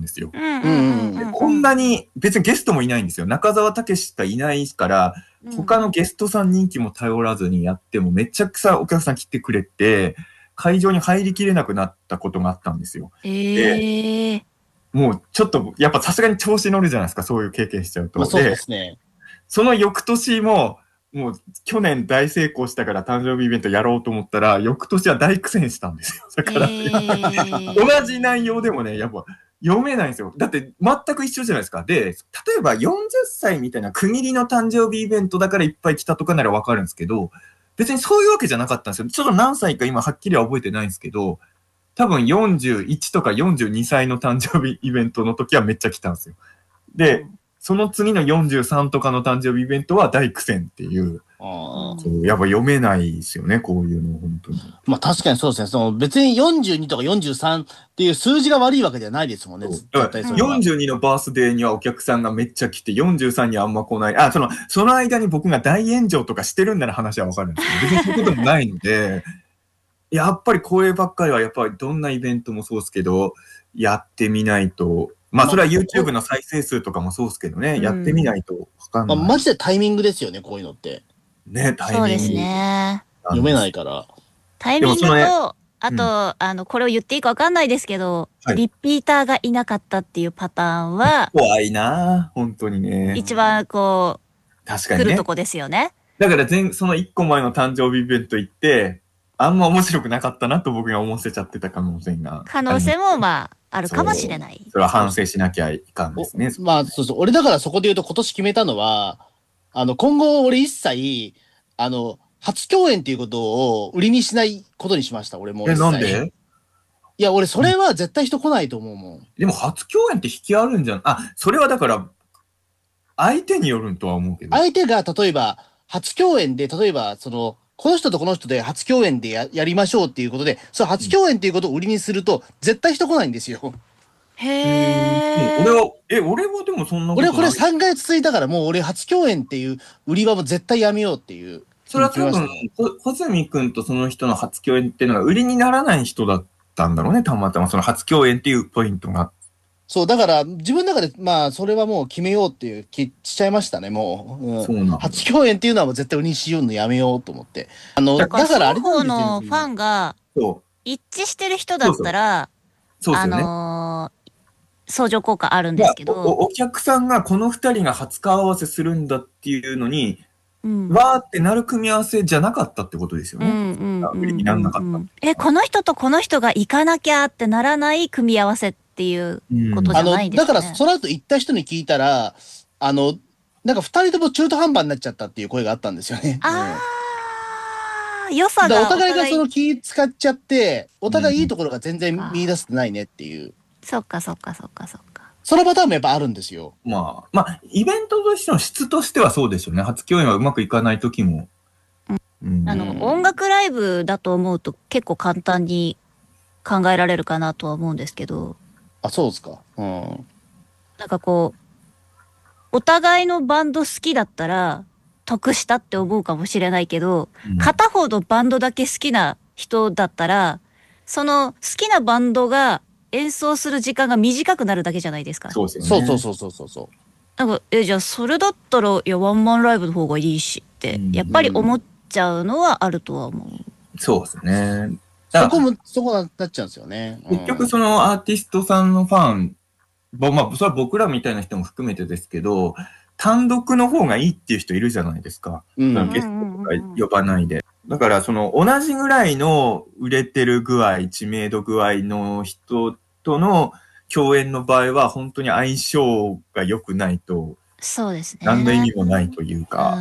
ですよ。 うんこんなに別にゲストもいないんですよ。中澤武史しかいないから、他のゲストさん人気も頼らずにやってもめちゃくちゃお客さん来てくれて、会場に入りきれなくなったことがあったんですよ。で、もうちょっとやっぱさすがに調子乗るじゃないですか、そういう経験しちゃうと。 まあそうですね。 その翌年も、もう去年大成功したから誕生日イベントやろうと思ったら、翌年は大苦戦したんですよ。だから、同じ内容でもね、やっぱ読めないんですよ。だって全く一緒じゃないですか。で、例えば40歳みたいな区切りの誕生日イベントだからいっぱい来たとかならわかるんですけど、別にそういうわけじゃなかったんですよ。ちょっと何歳か今はっきりは覚えてないんですけど、多分41とか42歳の誕生日イベントの時はめっちゃ来たんですよ。で、その次の43とかの誕生日イベントは大苦戦っていう。やっぱ読めないですよね、こういうの、本当に。 まあ確かにそうですね。別に42とか43っていう数字が悪いわけではないですもんね。 42のバースデーにはお客さんがめっちゃ来て、43にはあんま来ない。あ、その間に僕が大炎上とかしてるんなら話はわかるんですけど、別にそういうこともないので、やっぱりこればっかりは、やっぱりどんなイベントもそうですけど、やってみないと、まあそれは YouTube の再生数とかもそうですけどね、やってみないとわかんない。 マジでタイミングですよね、こういうのって。 ね、タイミング。 そうですね。 読めないから。 タイミングと、あと、これを言っていいかわかんないですけど、リピーターがいなかったっていうパターンは、 怖いな本当にね。 一番こう、 確かに来るとこですよね。 だからその1個前の誕生日イベント行って、あんま面白くなかったなと僕が思わせちゃってた可能性が。 可能性もまあ、あるかもしれない。 それは反省しなきゃいかんですね。 まあ、そうそう。俺だからそこで言うと今年決めたのは、今後俺一切、初共演っていうことを売りにしないことにしました、俺も。 なんで？ いや、俺それは絶対人来ないと思うもん。 でも初共演って引きあるんじゃん。それはだから、相手によるんとは思うけど。 相手が例えば、初共演で、例えば、この人とこの人で初共演でやりましょうっていうことで、その初共演っていうことを売りにすると、絶対人来ないんですよ。 俺はでもそんなことない。 俺はこれ3ヶ月続いたから、もう俺初共演っていう売り場も絶対やめようっていう。 それは多分、小泉くんとその人の初共演っていうのが売りにならない人だったんだろうね、たまたまその初共演っていうポイントが。 そう、だから自分の中で、まあ、それはもう決めようっていう気しちゃいましたね、もう。 そうなん初共演っていうのはもう絶対売りにしようのやめようと思って。だからあれ双方のファンが一致してる人だったら、相乗効果あるんですけど。 お客さんがこの2人が初顔合わせするんだっていうのに、わーってなる組み合わせじゃなかったってことですよね。売りにならなかった。 この人とこの人が行かなきゃってならない組み合わせっていうことじゃないですかね。 だからその後行った人に聞いたら、なんか2人とも中途半端になっちゃったっていう声があったんですよね。 良さがお互いがその気使っちゃって、お互いいいところが全然見出せてないねっていう。 そっか。そのパターンもやっぱあるんですよ。 まあ、イベントとしての質としてはそうですよね。初共演はうまくいかない時も。 音楽ライブだと思うと結構簡単に考えられるかなとは思うんですけど。 そうですか。 なんかこう、お互いのバンド好きだったら得したって思うかもしれないけど、片方のバンドだけ好きな人だったら、その好きなバンドが演奏する時間が短くなるだけじゃないですか。 そうですよね。 そう。 なんか、じゃあそれだったら、ワンマンライブの方がいいしって、やっぱり思っちゃうのはあるとは思う。 そうですね。 そこなっちゃうんですよね。 結局そのアーティストさんのファン、それは僕らみたいな人も含めてですけど、単独の方がいいっていう人いるじゃないですか。ゲストとか呼ばないで。だからその同じぐらいの売れてる具合、知名度具合の人との共演の場合は本当に相性が良くないと、 そうですね。 何の意味もないというか、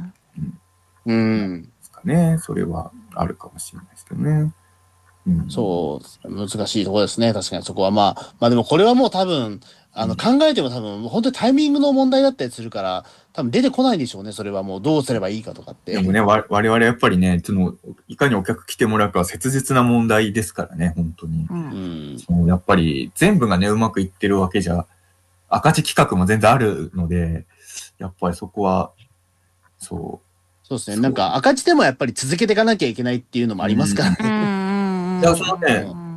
ですかね。それはあるかもしれないですけどね。 そう、難しいところですね。確かにそこはまあでもこれはもう多分、考えても多分、本当にタイミングの問題だったりするから、多分出てこないんでしょうね。それはもうどうすればいいかとかって。 でもね、我々やっぱりね、いかにお客来てもらうかは切実な問題ですからね、本当に。やっぱり全部がね、うまくいってるわけじゃ、赤字企画も全然あるので、やっぱりそこは、 そうですね。なんか赤字でもやっぱり続けていかなきゃいけないっていうのもありますからね。 いや、そのね、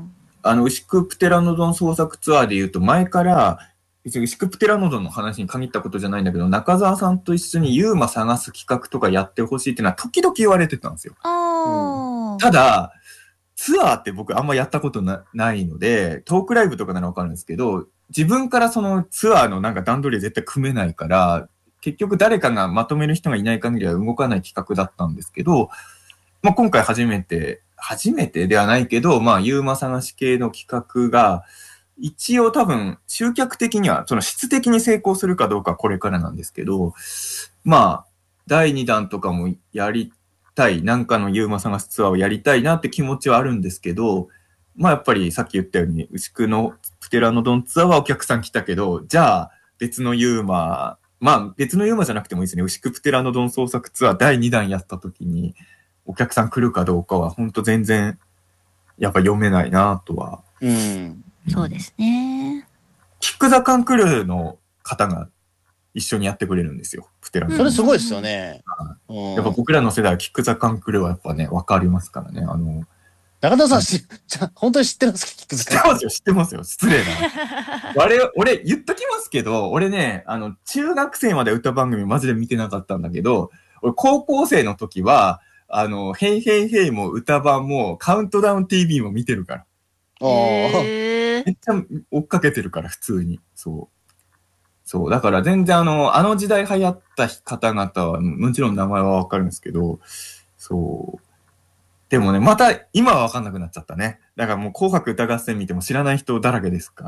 牛久プテラノドン創作ツアーで言うと、前から、別に牛久プテラノドンの話に限ったことじゃないんだけど、中澤さんと一緒にユーマ探す企画とかやってほしいっていうのは時々言われてたんですよ。ただ、ツアーって僕あんまやったことないので、トークライブとかならわかるんですけど、自分からそのツアーのなんか段取り絶対組めないから、結局誰かがまとめる人がいない限りは動かない企画だったんですけど、まあ、今回初めてではないけど、まあ、ユーマ探し系の企画が、一応多分、集客的には、その質的に成功するかどうかはこれからなんですけど、まあ、第2弾とかもやりたい、なんかのユーマ探しツアーをやりたいなって気持ちはあるんですけど、まあやっぱりさっき言ったように、牛久のプテラノドンツアーはお客さん来たけど、じゃあ別のユーマ、まあ別のユーマじゃなくてもいいですね。牛久プテラノドン創作ツアー第2弾やった時に、お客さん来るかどうかは本当全然やっぱ読めないなとは。 そうですね。 キックザカンクルーの方が一緒にやってくれるんですよ。プテラノドン。 それすごいですよね。 やっぱ僕らの世代はキックザカンクルーはやっぱね、わかりますからね。 中田さん、本当に知ってますか？キックザカンクルー。 知ってますよ。失礼な。俺、言っときますけど、俺ね、中学生まで歌番組マジで見てなかったんだけど、俺、高校生の時は、ヘイヘイヘイも歌番も、カウントダウン TV も見てるから。めっちゃ追っかけてるから、普通に。そう。だから全然あの時代流行った方々は、もちろん名前はわかるんですけど、そう。でもね、また今はわかんなくなっちゃったね。だからもう紅白歌合戦見ても知らない人だらけですから。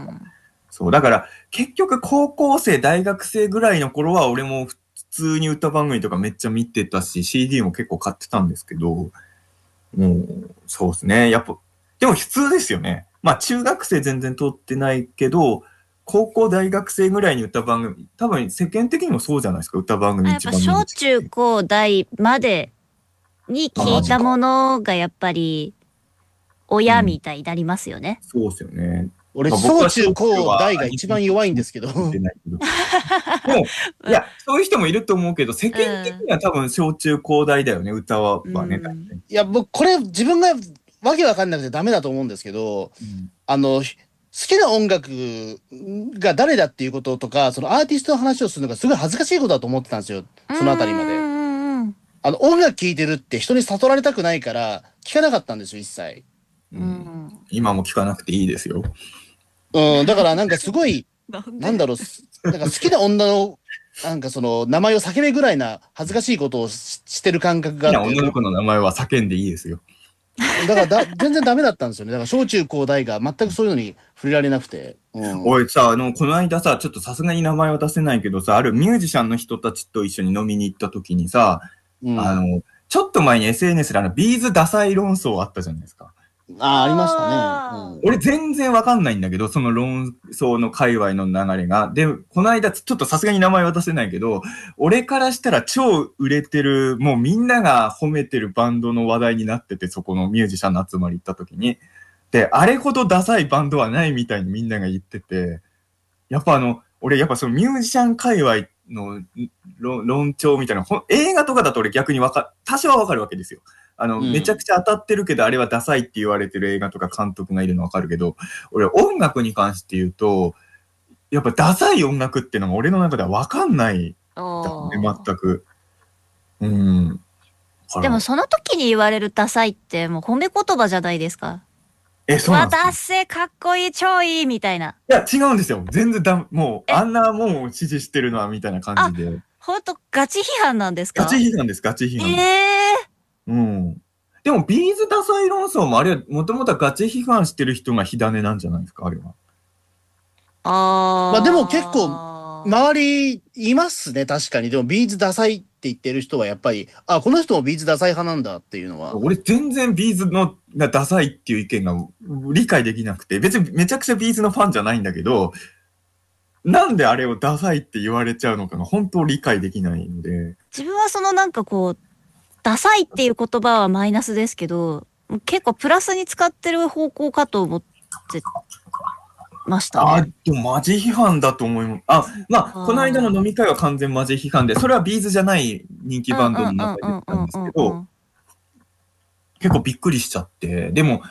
そう。だから結局高校生、大学生ぐらいの頃は俺も普通に歌番組とかめっちゃ見てたし、CD も結構買ってたんですけど、もう、そうですね。やっぱ、でも普通ですよね。まあ中学生全然通ってないけど、高校大学生ぐらいに歌番組、多分世間的にもそうじゃないですか、歌番組一番。やっぱ小中高大までに聞いたものがやっぱり親みたいになりますよね。 そうですよね。 俺、小中高大が一番弱いんですけど。でも、 いや、そういう人もいると思うけど、世間的には多分小中高大だよね、歌はね。 いや、僕、これ自分がわけわかんなくてダメだと思うんですけど、好きな音楽が誰だっていうこととか、そのアーティストの話をするのがすごい恥ずかしいことだと思ってたんですよ。そのあたりまで。音楽聴いてるって人に悟られたくないから聞かなかったんですよ、一切。 今も聞かなくていいですよ。 だからなんかすごい、なんだろう、なんか好きな女の、なんかその名前を叫べぐらいな恥ずかしいことをしてる感覚があって。 女の子の名前は叫んでいいですよ。 だから全然ダメだったんですよね。だから小中高大が全くそういうのに触れられなくて。 おいさ、この間さ、ちょっとさすがに名前は出せないけどさ、あるミュージシャンの人たちと一緒に飲みに行った時にさ、ちょっと前に SNS でビーズダサい論争あったじゃないですか。 ありましたね。 俺全然わかんないんだけど、その論争の界隈の流れが。で、この間ちょっとさすがに名前は出せないけど、俺からしたら超売れてる、もうみんなが褒めてるバンドの話題になってて、そこのミュージシャンの集まり行った時に。で、あれほどダサいバンドはないみたいにみんなが言ってて、やっぱ俺やっぱそのミュージシャン界隈の論調みたいな、映画とかだと俺逆に多少はわかるわけですよ。めちゃくちゃ当たってるけど、あれはダサいって言われてる映画とか監督がいるのわかるけど、俺音楽に関して言うと、やっぱダサい音楽っていうのが俺の中ではわかんない。全く。 でもその時に言われるダサいってもう褒め言葉じゃないですか。 そうなんですか。 ダッセかっこいい、超いいみたいな。 いや、違うんですよ。全然もう、あんなもんを支持してるのはみたいな感じで。 ほんとガチ批判なんですか？ ガチ批判です、ガチ批判。でも、ビーズダサい論争もあれは、もともとはガチ批判してる人が火種なんじゃないですか、あれは。 まあでも結構、周りいますね、確かに。でも、ビーズダサいって言ってる人はやっぱり、この人もビーズダサい派なんだっていうのは。 俺全然ビーズがダサいっていう意見が理解できなくて、別にめちゃくちゃビーズのファンじゃないんだけど、なんであれをダサいって言われちゃうのかが本当理解できないので。 自分はそのなんかこう、ダサいっていう言葉はマイナスですけど、結構プラスに使ってる方向かと思ってましたね。 でもマジ批判だと思います。この間の飲み会は完全マジ批判で、それはビーズじゃない人気バンドの中で言ったんですけど、結構びっくりしちゃって、でも、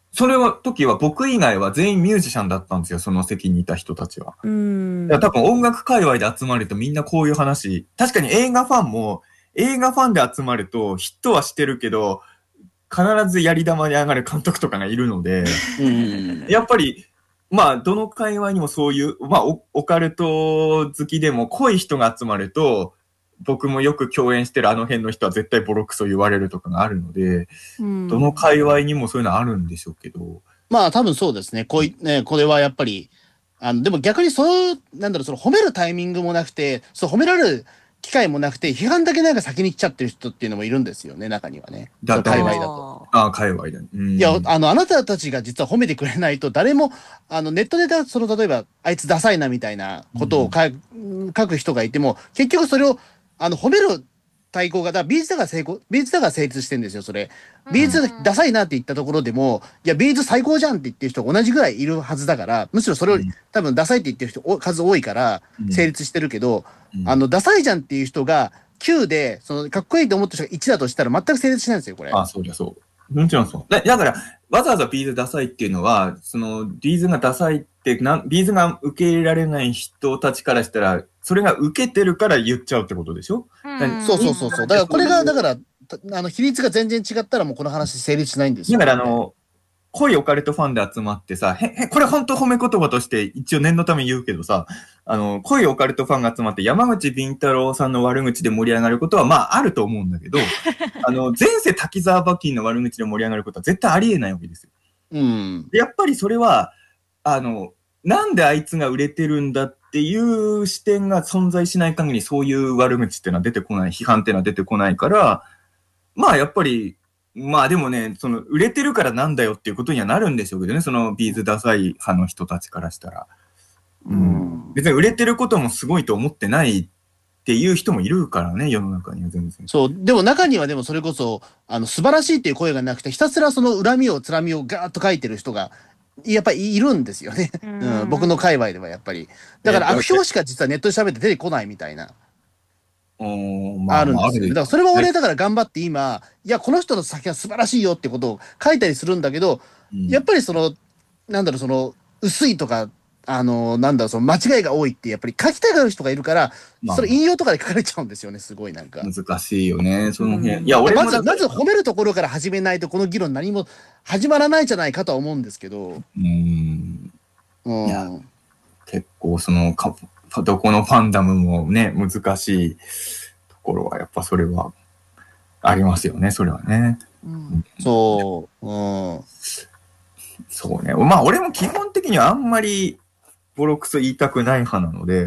それは、時は僕以外は全員ミュージシャンだったんですよ、その席にいた人たちは。だから多分音楽界隈で集まるとみんなこういう話、確かに映画ファンも、映画ファンで集まるとヒットはしてるけど、必ずやり玉に上がる監督とかがいるので、やっぱり、まあ、どの界隈にもそういう、まあ、オカルト好きでも濃い人が集まると、僕もよく共演してるあの辺の人は絶対ボロクソ言われるとかがあるので、どの界隈にもそういうのあるんでしょうけど。 まあ多分そうですね。これはやっぱり、でも逆にそういう、なんだろう、その褒めるタイミングもなくて、そう褒められる機会もなくて、批判だけなんか先に来ちゃってる人っていうのもいるんですよね、中にはね。界隈だと。 界隈だ。 いや、あなたたちが実は褒めてくれないと、誰も、ネットで例えば、あいつダサいなみたいなことを書く人がいても、結局それを、褒める対抗が、ビーズだが成立してるんですよ、それ。ビーズダサいなって言ったところでも、いや、ビーズ最高じゃんって言ってる人が同じぐらいいるはずだから、むしろそれより、多分ダサいって言ってる人数多いから成立してるけど、ダサいじゃんっていう人が9で、かっこいいと思った人が1だとしたら全く成立しないんですよ、これ。 そうじゃそう。もちろんそう。だから、わざわざビーズダサいっていうのは、ビーズがダサいって、ビーズが受け入れられない人たちからしたら、それが受けてるから言っちゃうってことでしょ？ そう。だからこれが、比率が全然違ったらもうこの話成立しないんですよ。 だから濃いオカルトファンで集まってさ、これ本当褒め言葉として一応念のため言うけどさ、濃いオカルトファンが集まって山口敏太郎さんの悪口で盛り上がることはまああると思うんだけど、前世滝沢馬琴の悪口で盛り上がることは絶対ありえないわけですよ。でやっぱりそれは、なんであいつが売れてるんだっていう視点が存在しない限りそういう悪口っていうのは出てこない、批判っていうのは出てこないから、まあやっぱり、まあでもね、売れてるからなんだよっていうことにはなるんでしょうけどね、そのビーズダサい派の人たちからしたら。別に売れてることもすごいと思ってないっていう人もいるからね、世の中には全然。 そう、でも中にはでもそれこそ、素晴らしいっていう声がなくて、ひたすらその恨みを、つらみをガーッと書いてる人が、やっぱりいるんですよね。僕の界隈ではやっぱり。だから悪評しか実はネットで喋って出てこないみたいな。あるんですよ。だからそれは俺だから頑張って今、いや、この人の作品は素晴らしいよってことを書いたりするんだけど、やっぱり薄いとか、間違いが多いって、やっぱり書きたがる人がいるから、それ引用とかで書かれちゃうんですよね、すごいなんか。 難しいよね、その辺。 いや、俺まず褒めるところから始めないと、この議論何も始まらないんじゃないかとは思うんですけど。 結構どこのファンダムもね、難しいところは、やっぱそれはありますよね、それはね。そうね。まあ、俺も基本的にはあんまりボロクソ言いたくない派なので、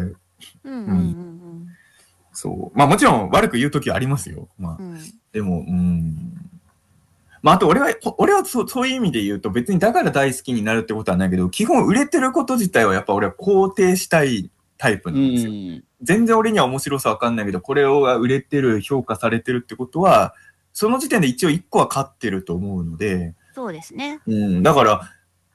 そう。まあもちろん悪く言うときはありますよ。まあ、でも、まああと俺はそういう意味で言うと別にだから大好きになるってことはないけど、基本売れてること自体はやっぱ俺は肯定したいタイプなんですよ。全然俺には面白さわかんないけど、これが売れてる、評価されてるってことは、その時点で一応一個は勝ってると思うので。 そうですね。 だから、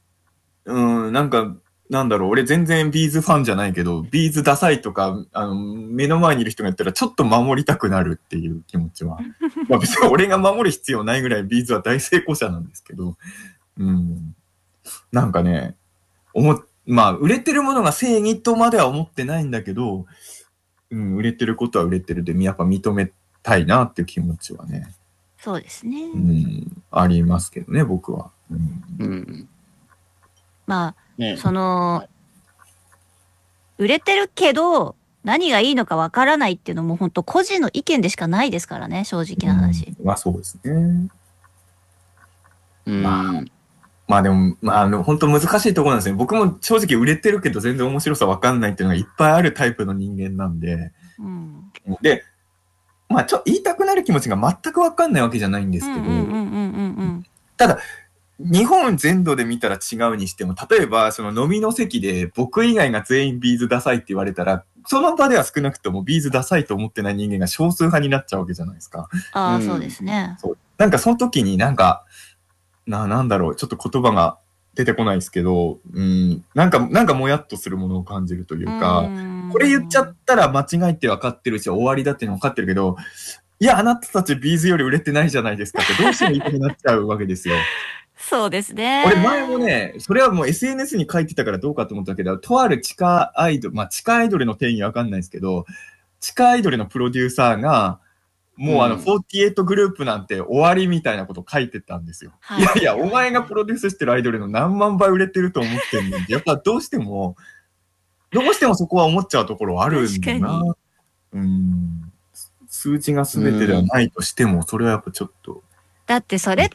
なんだろう、俺全然ビーズファンじゃないけど、ビーズダサいとか、目の前にいる人が言ったらちょっと守りたくなるっていう気持ちは。まあ別に俺が守る必要ないぐらいビーズは大成功者なんですけど、なんかね、まあ売れてるものが正義とまでは思ってないんだけど、売れてることは売れてるで、やっぱ認めたいなっていう気持ちはね。 そうですね。 ありますけどね、僕は。 まあ、売れてるけど、何がいいのかわからないっていうのも本当個人の意見でしかないですからね、正直な話。 まあそうですね。まあでも、本当難しいところなんですね。僕も正直売れてるけど全然面白さわかんないっていうのがいっぱいあるタイプの人間なんで。で、まあ言いたくなる気持ちが全くわかんないわけじゃないんですけど、ただ、日本全土で見たら違うにしても、例えばその飲みの席で僕以外が全員ビーズダサいって言われたら、その場では少なくともビーズダサいと思ってない人間が少数派になっちゃうわけじゃないですか。 そうですね。 なんかその時になんだろう、ちょっと言葉が出てこないですけど、なんかもやっとするものを感じるというか、これ言っちゃったら間違いって分かってるし、終わりだっていうの分かってるけど、いや、あなたたちビーズより売れてないじゃないですかってどうしても言いたくなっちゃうわけですよ。 そうですね。 俺前もね、それはもう SNS に書いてたからどうかと思ったけど、とある地下アイドル、まあ地下アイドルの定義わかんないですけど、地下アイドルのプロデューサーが、もう48グループなんて終わりみたいなこと書いてたんですよ。 はいいやいや、お前がプロデュースしてるアイドルの何万倍売れてると思ってんのに、やっぱどうしてもそこは思っちゃうところはあるんだな。数字が全てではないとしても、それはやっぱちょっと。 だってそれって、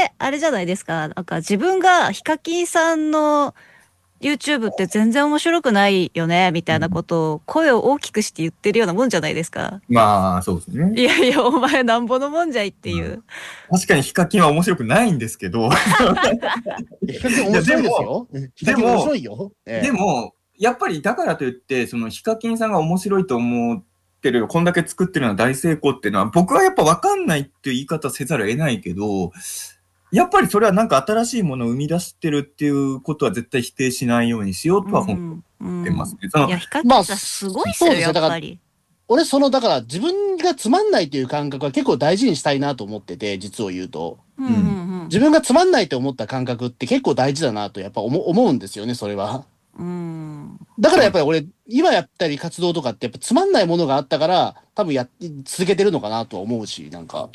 あれじゃないですか。なんか自分がヒカキンさんの YouTube って全然面白くないよね、みたいなことを声を大きくして言ってるようなもんじゃないですか。 まあ、そうですね。 いやいや、お前なんぼのもんじゃいっていう。 確かにヒカキンは面白くないんですけど。 ヒカキン面白いですよ。ヒカキン面白いよ。 でも、やっぱりだからといって、そのヒカキンさんが面白いと思ってる、こんだけ作ってるのは大成功っていうのは、僕はやっぱ分かんないっていう言い方せざるを得ないけど、やっぱりそれはなんか新しいものを生み出してるっていうことは絶対否定しないようにしようとは思ってますね。 いや、ヒカキンさんすごいっすよ、やっぱり。 俺、だから自分がつまんないという感覚は結構大事にしたいなと思ってて、実を言うと。自分がつまんないと思った感覚って結構大事だなとやっぱ思うんですよね、それは。だからやっぱり俺、今やったり活動とかってやっぱつまんないものがあったから、多分続けてるのかなとは思うし、なんか。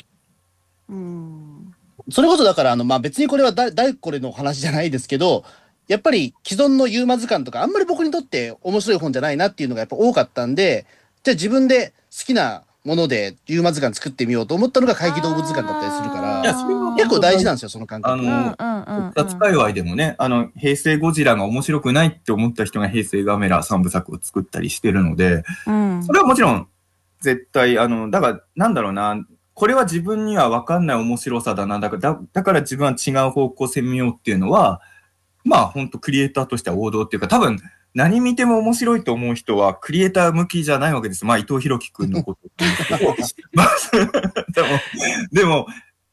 それこそだから、まあ別にこれはこれの話じゃないですけど、やっぱり既存のユーマ図鑑とかあんまり僕にとって面白い本じゃないなっていうのがやっぱ多かったんで、じゃあ自分で好きなものでユーマ図鑑作ってみようと思ったのが怪奇動物図鑑だったりするから、結構大事なんですよ、その感覚。 特撮界隈でもね、平成ゴジラが面白くないって思った人が平成ガメラ3部作を作ったりしてるので、それはもちろん絶対、だからなんだろうな、これは自分には分かんない面白さだな。だから自分は違う方向性見ようっていうのは、まあ本当クリエイターとしては王道っていうか、多分何見ても面白いと思う人はクリエイター向きじゃないわけです。まあ伊藤博樹くんのことっていうまあ、でも、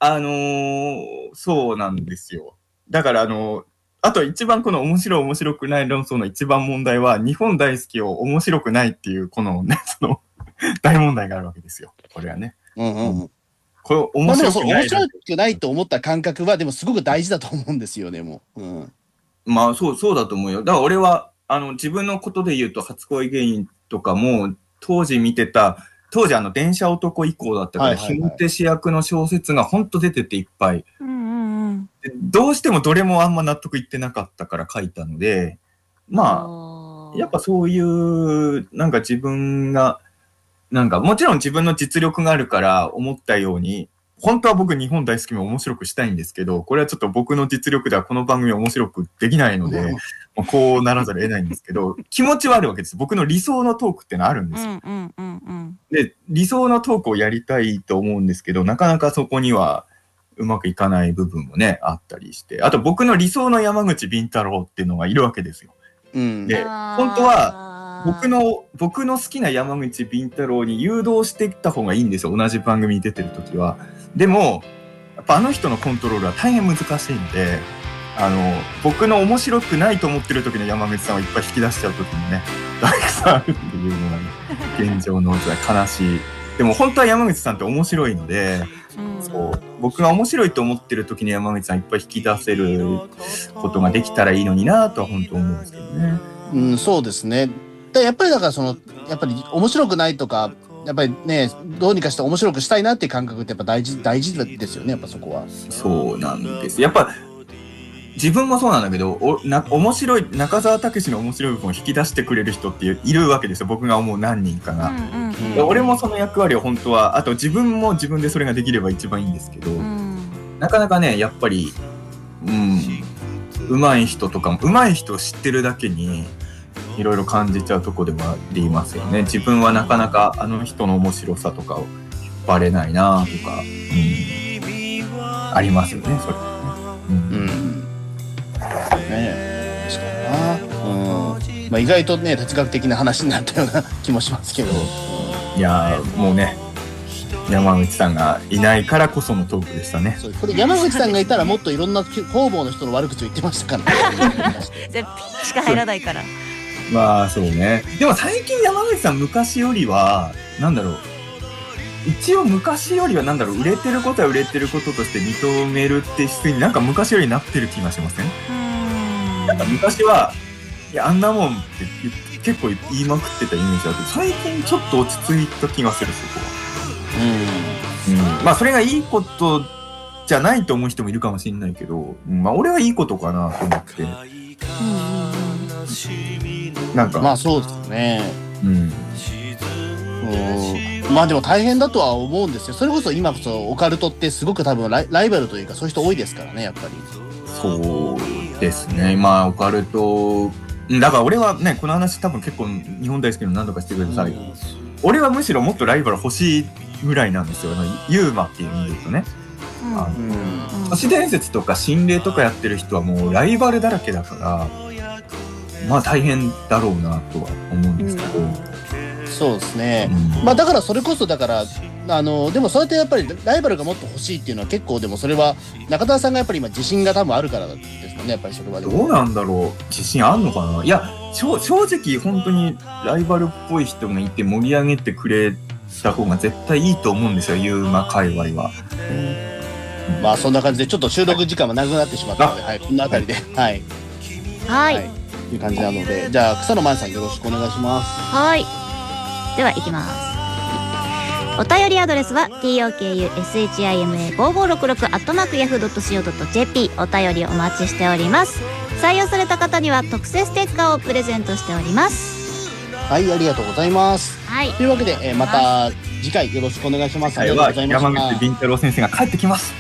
そうなんですよ。だからあと一番この面白い面白くない論争の一番問題は、日本大好きを面白くないっていうこのね、大問題があるわけですよ。これはね。これ面白くないと思った感覚はでもすごく大事だと思うんですよね、もう。 まあそうだと思うよ。だから俺は自分のことで言うと初恋芸人とかも当時電車男以降だったから、ひもてし役の小説がほんと出てていっぱい。どうしてもどれもあんま納得いってなかったから書いたので、まあやっぱそういうなんか自分がなんかもちろん自分の実力があるから思ったように、本当は僕日本大好きも面白くしたいんですけど、これはちょっと僕の実力ではこの番組面白くできないので、こうならざるを得ないんですけど、気持ちはあるわけです。僕の理想のトークってのはあるんですよ。で、理想のトークをやりたいと思うんですけど、なかなかそこにはうまくいかない部分もね、あったりして。あと僕の理想の山口敏太郎っていうのがいるわけですよ。で、本当は、僕の好きな山口敏太郎に誘導していった方がいいんですよ。同じ番組に出てるときは。でも、やっぱあの人のコントロールは大変難しいんで、僕の面白くないと思ってる時の山口さんをいっぱい引き出しちゃう時にね、たくさんあるっていうのがね、現状の悲しい。でも本当は山口さんって面白いので、僕が面白いと思ってる時に山口さんいっぱい引き出せることができたらいいのになとは本当思うんですけどね。 そうですね。やっぱりだからやっぱり面白くないとか、やっぱりね、どうにかして面白くしたいなっていう感覚ってやっぱ大事ですよね、やっぱそこは。 そうなんです。やっぱ自分もそうなんだけど、面白い、中澤武史の面白い部分を引き出してくれる人っているわけですよ。僕が思う何人かが。俺もその役割を本当は、あと自分も自分でそれができれば一番いいんですけど、なかなかね、やっぱり、上手い人とかも、上手い人を知ってるだけに、いろいろ感じちゃうとこでもありますよね。自分はなかなかあの人の面白さとかをバレないなとか、ありますよね、それ。 確かにな。まあ意外とね、哲学的な話になったような気もしますけど。 いやもうね、山口さんがいないからこそのトークでしたね。 これ山口さんがいたらもっといろんな方々の人の悪口を言ってましたからね。 ピーしか入らないから。 まあそうね。でも最近山口さん昔よりはなんだろう、 一応昔よりはなんだろう、売れてることは売れてることとして認めるって質になんか昔よりなってる気がしません？なんか昔は、いや、あんなもんって結構言いまくってたイメージだけど、最近ちょっと落ち着いた気がする、そこは。まあ、それがいいことじゃないと思う人もいるかもしれないけど、まあ、俺はいいことかなと思って。なんか。 まあ、そうですね。まあでも大変だとは思うんですよ。それこそ今こそオカルトってすごく多分ライバルというかそういう人多いですからね、やっぱり。 そうですね。まあオカルト、だから俺はね、この話多分結構日本大好きの何度かしてください。俺はむしろもっとライバル欲しいぐらいなんですよ。ユーマっていう意味で言うとね。都市伝説とか心霊とかやってる人はもうライバルだらけだから、まあ大変だろうなとは思うんですけど。 そうですね。まあだからそれこそだからでもそうやってやっぱりライバルがもっと欲しいっていうのは結構でもそれは中田さんがやっぱり今自信が多分あるからですもんね、やっぱりそれは。 どうなんだろう、自信あんのかな。いや正直本当にライバルっぽい人がいて盛り上げてくれた方が絶対いいと思うんですよ、ユーマ界隈は。 まあそんな感じでちょっと収録時間も長くなってしまったので、はい、この辺りではいいう感じなので、じゃあ草野真衣さんよろしくお願いします。 はい。では行きます。お便りアドレスは tokushima5566@yahoo.co.jp。 お便りお待ちしております。採用された方には特製ステッカーをプレゼントしております。 はい、ありがとうございます。 はい。 というわけで、また次回よろしくお願いします。 次回は山口敏太郎先生が帰ってきます。